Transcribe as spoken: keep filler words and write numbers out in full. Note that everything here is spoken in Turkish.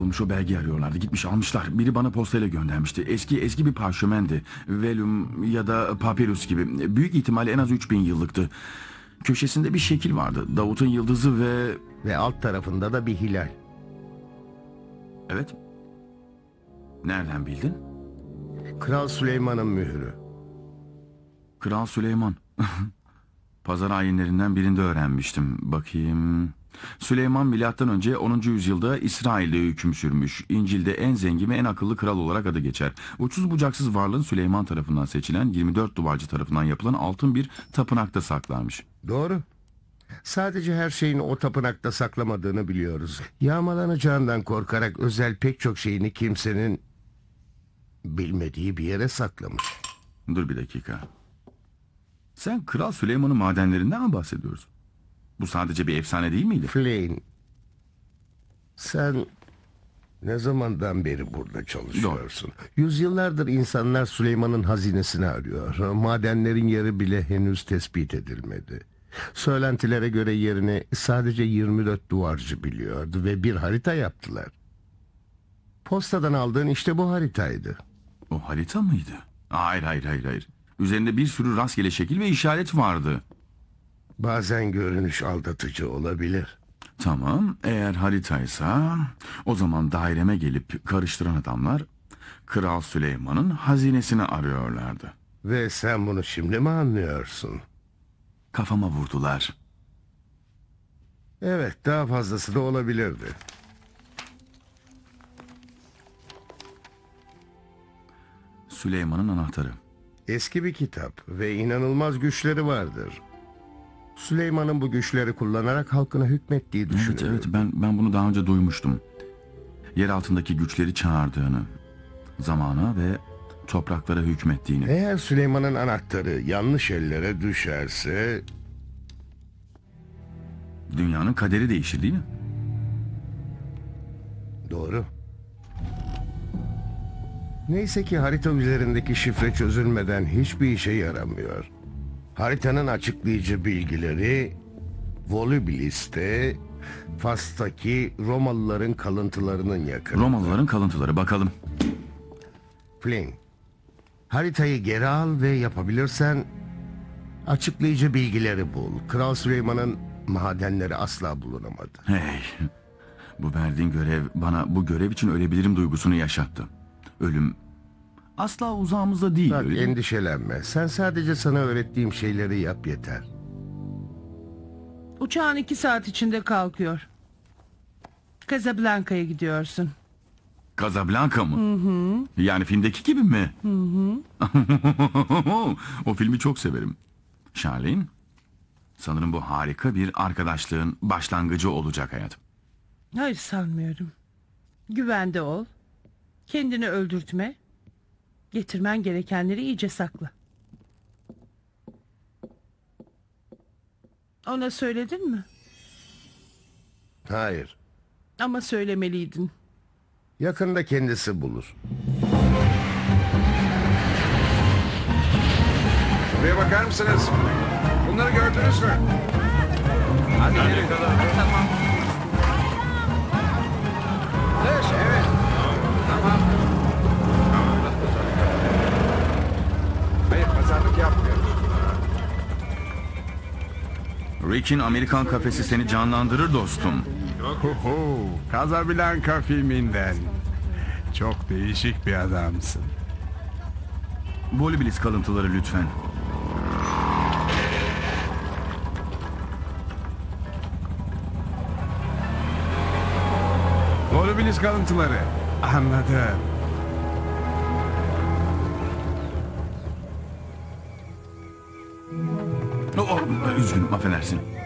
Olmuş o belgeyi arıyorlardı. Gitmiş almışlar. Biri bana postayla göndermişti. Eski eski bir parşömendi. Velum ya da papyrus gibi. Büyük ihtimalle en az üç bin yıllıktı. Köşesinde bir şekil vardı. Davut'un yıldızı ve... Ve alt tarafında da bir hilal. Evet. Nereden bildin? Kral Süleyman'ın mührü. Kral Süleyman. Pazar ayinlerinden birinde öğrenmiştim. Bakayım. Süleyman milattan önce onuncu yüzyılda İsrail'de hüküm sürmüş. İncil'de en zengin ve en akıllı kral olarak adı geçer. Uçsuz bucaksız varlığın Süleyman tarafından seçilen yirmi dört duvarcı tarafından yapılan altın bir tapınakta saklanmış. Doğru. Sadece her şeyin o tapınakta saklamadığını biliyoruz. Yağmalanacağından korkarak özel pek çok şeyini kimsenin bilmediği bir yere saklamış. Dur bir dakika. Sen Kral Süleyman'ın madenlerinden mi bahsediyorsun? Bu sadece bir efsane değil miydi? Flynn, sen ne zamandan beri burada çalışıyorsun? Yüzyıllardır insanlar Süleyman'ın hazinesini arıyor. Madenlerin yeri bile henüz tespit edilmedi. Söylentilere göre yerini sadece yirmi dört duvarcı biliyordu ve bir harita yaptılar. Postadan aldığın işte bu haritaydı. O harita mıydı? Hayır hayır hayır hayır. Üzerinde bir sürü rastgele şekil ve işaret vardı. Bazen görünüş aldatıcı olabilir. Tamam, eğer haritaysa o zaman daireme gelip karıştıran adamlar Kral Süleyman'ın hazinesini arıyorlardı. Ve sen bunu şimdi mi anlıyorsun? Kafama vurdular. Evet, daha fazlası da olabilirdi. Süleyman'ın anahtarı. Eski bir kitap ve inanılmaz güçleri vardır. Süleyman'ın bu güçleri kullanarak halkına hükmettiği Evet düşünülür. evet ben ben bunu daha önce duymuştum. Yer altındaki güçleri çağırdığını, zamana ve topraklara hükmettiğini. Eğer Süleyman'ın anahtarı yanlış ellere düşerse... Dünyanın kaderi değişir değil mi? Doğru. Neyse ki harita üzerindeki şifre çözülmeden hiçbir işe yaramıyor. Haritanın açıklayıcı bilgileri Volubilis'te, Fas'taki Romalıların kalıntılarının yakınında. Romalıların kalıntıları, bakalım. Flynn, haritayı geri al ve yapabilirsen açıklayıcı bilgileri bul. Kral Süleyman'ın madenleri asla bulunamadı. Hey, bu verdiğin görev bana bu görev için ölebilirim duygusunu yaşattı. Ölüm asla uzağımızda değil. Bak, öyle değil mi? endişelenme. Sen sadece sana öğrettiğim şeyleri yap yeter. Uçağın iki saat içinde kalkıyor. Casablanca'ya gidiyorsun. Casablanca mı? Hı hı. Yani filmdeki gibi mi? Hı hı. O filmi çok severim. Charlene, sanırım bu harika bir arkadaşlığın başlangıcı olacak hayatım. Hayır, sanmıyorum. Güvende ol. Kendini öldürtme. Getirmen gerekenleri iyice sakla. Ona söyledin mi? Hayır. Ama söylemeliydin. Yakında kendisi bulur. Buraya bakar mısınız? Bunları gördünüz mü? Hadi gelin. Tamam. Leş, evet. Tamam. Hayır, pazarlık yapmıyoruz. Rick'in Amerikan kafesi seni canlandırır dostum. Oho, Casablanca filminden. Çok değişik bir adamsın. Volubilis kalıntıları lütfen. Volubilis kalıntıları. Anladım. Oh, oh, üzgünüm, affedersin.